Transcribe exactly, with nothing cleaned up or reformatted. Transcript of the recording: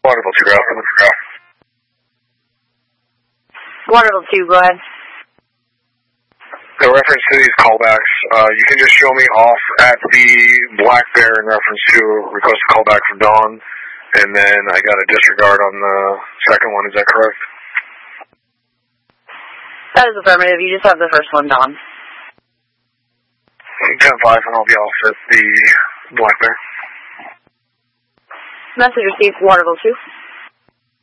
Waterville two, go. Waterville two, go ahead. In reference to these callbacks, uh, you can just show me off at the Black Bear in reference to request a callback from Dawn, and then I got a disregard on the second one, is that correct? That is affirmative, you just have the first one, Dawn. ten five, and I'll be all set the Black Bear. Message received, Waterville two.